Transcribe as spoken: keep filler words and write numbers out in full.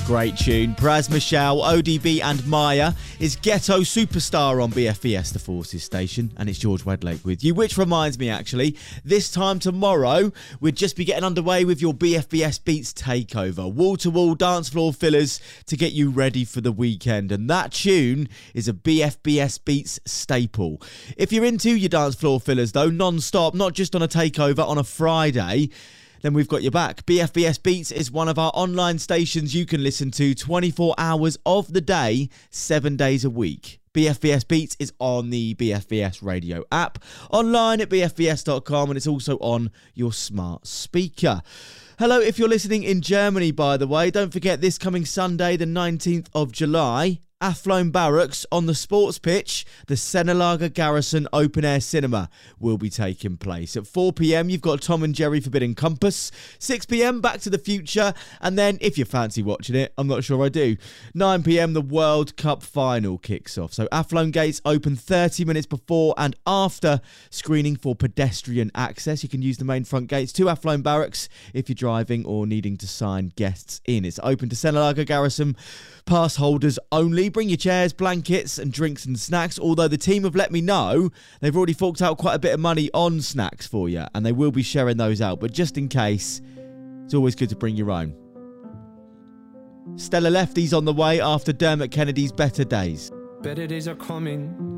Great tune. Pras Michelle, O D B and Maya is Ghetto Superstar on B F B S, the Forces station, and it's George Wedlake with you, which reminds me actually, this time tomorrow, we'd just be getting underway with your B F B S Beats takeover. Wall-to-wall dance floor fillers to get you ready for the weekend, and that tune is a B F B S Beats staple. If you're into your dance floor fillers though, non-stop, not just on a takeover on a Friday, then we've got your back. B F B S Beats is one of our online stations you can listen to twenty-four hours of the day, seven days a week. B F B S Beats is on the B F B S radio app, online at b f b s dot com, and it's also on your smart speaker. Hello, if you're listening in Germany, by the way, don't forget this coming Sunday, the nineteenth of July, Athlone Barracks on the sports pitch, the Senelager Garrison Open Air Cinema will be taking place. At four p.m, you've got Tom and Jerry Forbidden Compass. six p.m, Back to the Future. And then, if you fancy watching it, I'm not sure I do, nine p.m, the World Cup final kicks off. So Athlone gates open thirty minutes before and after screening for pedestrian access. You can use the main front gates to Athlone Barracks if you're driving or needing to sign guests in. It's open to Senelager Garrison pass holders only. Bring your chairs, blankets and drinks and snacks, although the team have let me know they've already forked out quite a bit of money on snacks for you, and they will be sharing those out, but just in case, it's always good to bring your own. Stella Lefty's on the way after Dermot Kennedy's Better Days. Better days are coming,